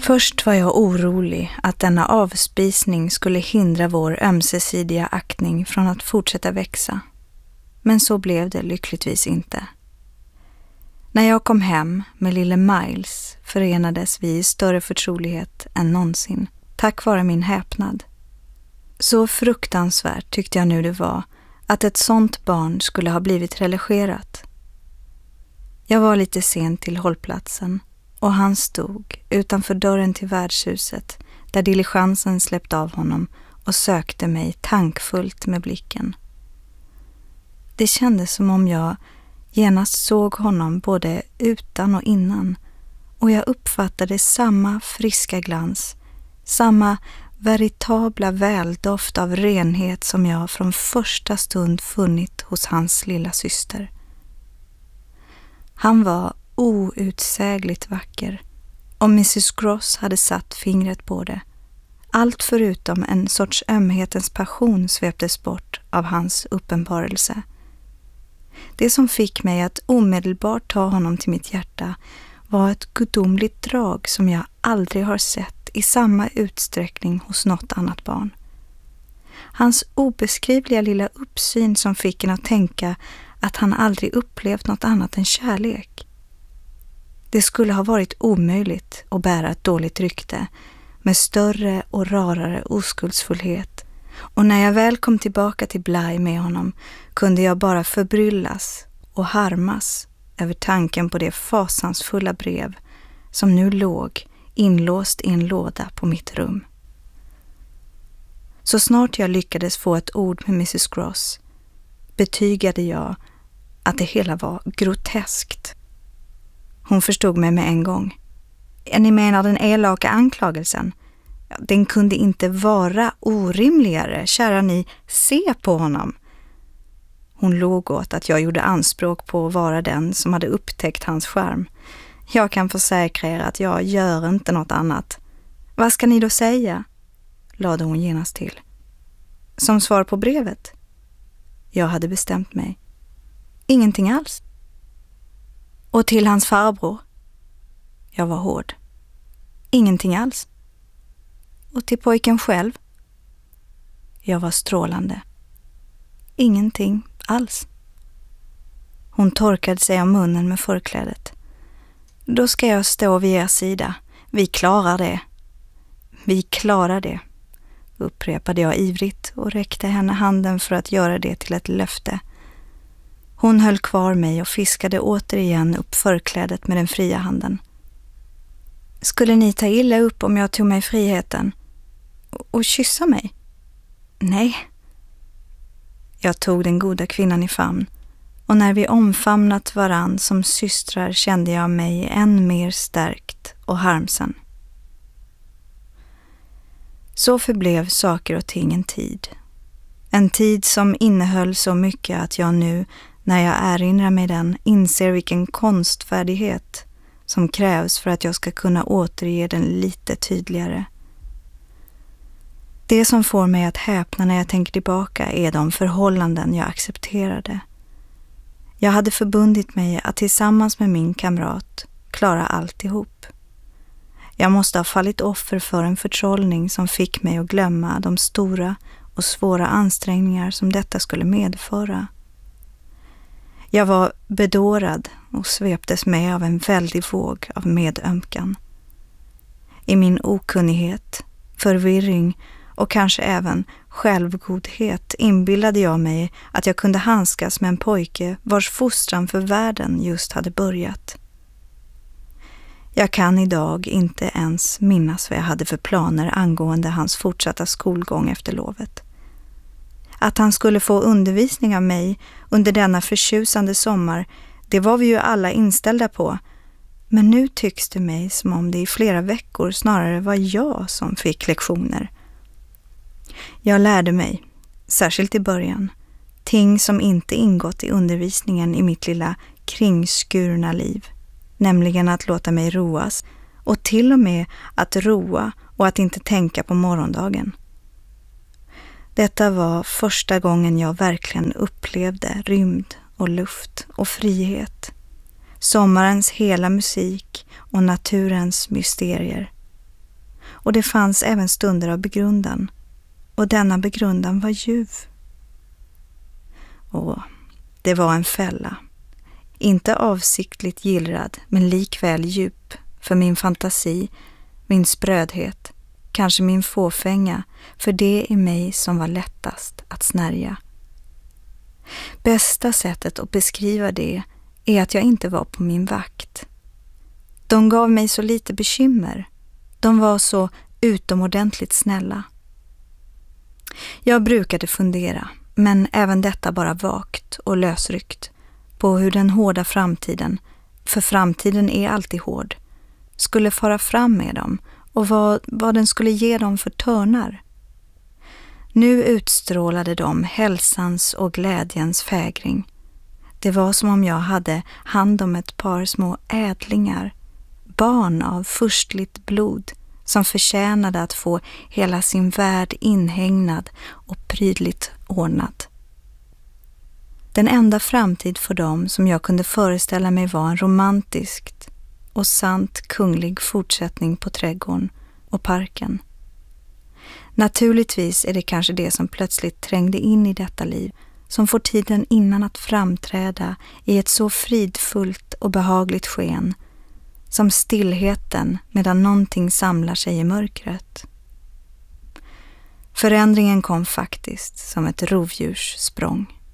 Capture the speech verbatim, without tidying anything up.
Först var jag orolig att denna avspisning skulle hindra vår ömsesidiga aktning från att fortsätta växa. Men så blev det lyckligtvis inte. När jag kom hem med lille Miles förenades vi i större förtrolighet än någonsin, tack vare min häpnad. Så fruktansvärt tyckte jag nu det var att ett sånt barn skulle ha blivit religerat. Jag var lite sent till hållplatsen och han stod utanför dörren till värdshuset där diligensen släppt av honom och sökte mig tankfullt med blicken. Det kändes som om jag genast såg honom både utan och innan och jag uppfattade samma friska glans, samma veritabla väldoft av renhet som jag från första stund funnit hos hans lilla syster. Han var outsägligt vacker och missus Gross hade satt fingret på det. Allt förutom en sorts ömhetens passion sveptes bort av hans uppenbarelse. Det som fick mig att omedelbart ta honom till mitt hjärta var ett gudomligt drag som jag aldrig har sett i samma utsträckning hos något annat barn. Hans obeskrivliga lilla uppsyn som fick en att tänka att han aldrig upplevt något annat än kärlek. Det skulle ha varit omöjligt att bära ett dåligt rykte med större och rarare oskuldsfullhet, och när jag väl kom tillbaka till Bly med honom kunde jag bara förbryllas och harmas över tanken på det fasansfulla brev som nu låg inlåst i en låda på mitt rum. Så snart jag lyckades få ett ord med missus Gross betygade jag att det hela var groteskt. Hon förstod mig med en gång. Ni menar den elaka anklagelsen? Den kunde inte vara orimligare, kära ni, se på honom. Hon låg åt att jag gjorde anspråk på att vara den som hade upptäckt hans charm. Jag kan försäkra er att jag gör inte något annat. Vad ska ni då säga? Lade hon genast till. Som svar på brevet? Jag hade bestämt mig. Ingenting alls. Och till hans farbror? Jag var hård. Ingenting alls. Och till pojken själv? Jag var strålande. Ingenting alls. Hon torkade sig om munnen med förklädet. Då ska jag stå vid er sida. Vi klarar det. Vi klarar det, upprepade jag ivrigt och räckte henne handen för att göra det till ett löfte. Hon höll kvar mig och fiskade återigen upp förklädet med den fria handen. Skulle ni ta illa upp om jag tog mig friheten? Och, och kyssa mig? Nej. Jag tog den goda kvinnan i famn, och när vi omfamnat varann som systrar kände jag mig än mer stärkt och harmsen. Så förblev saker och ting en tid. En tid som innehöll så mycket att jag nu, när jag erinrar mig den, inser vilken konstfärdighet som krävs för att jag ska kunna återge den lite tydligare. Det som får mig att häpna när jag tänker tillbaka är de förhållanden jag accepterade. Jag hade förbundit mig att tillsammans med min kamrat klara alltihop. Jag måste ha fallit offer för en förtrollning som fick mig att glömma de stora och svåra ansträngningar som detta skulle medföra. Jag var bedårad och sveptes med av en väldig våg av medömkan. I min okunnighet, förvirring och kanske även självgodhet inbillade jag mig att jag kunde handskas med en pojke vars fostran för världen just hade börjat. Jag kan idag inte ens minnas vad jag hade för planer angående hans fortsatta skolgång efter lovet. Att han skulle få undervisning av mig under denna förtjusande sommar, det var vi ju alla inställda på. Men nu tycks det mig som om det i flera veckor snarare var jag som fick lektioner. Jag lärde mig, särskilt i början, ting som inte ingått i undervisningen i mitt lilla kringskurna liv. Nämligen att låta mig roas och till och med att roa och att inte tänka på morgondagen. Detta var första gången jag verkligen upplevde rymd och luft och frihet. Sommarens hela musik och naturens mysterier. och det fanns även stunder av begrundan. Och denna begrundan var ljuv. Och det var en fälla. Inte avsiktligt gillrad, men likväl djup för min fantasi, min sprödhet, kanske min fåfänga, för det i mig som var lättast att snärja. Bästa sättet att beskriva det är att jag inte var på min vakt. De gav mig så lite bekymmer. De var så utomordentligt snälla. Jag brukade fundera, men även detta bara vagt och lösryckt, på hur den hårda framtiden, för framtiden är alltid hård, skulle fara fram med dem och vad, vad den skulle ge dem för törnar. Nu utstrålade de hälsans och glädjens fägring. Det var som om jag hade hand om ett par små ädlingar, barn av förstligt blod, som förtjänade att få hela sin värld inhägnad och prydligt ordnad. Den enda framtid för dem som jag kunde föreställa mig var en romantiskt och sant kunglig fortsättning på trädgården och parken. Naturligtvis är det kanske det som plötsligt trängde in i detta liv som får tiden innan att framträda i ett så fridfullt och behagligt sken som stillheten medan någonting samlar sig i mörkret. Förändringen kom faktiskt som ett rovdjurssprång.